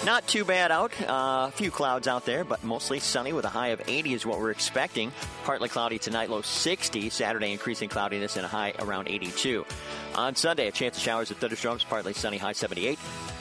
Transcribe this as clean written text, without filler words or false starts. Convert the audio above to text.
Not too bad out. A few clouds out there, but mostly sunny with a high of 80 is what we're expecting. Partly cloudy tonight, low 60. Saturday, increasing cloudiness and a high around 82. On Sunday, a chance of showers and thunderstorms, partly sunny, high 78.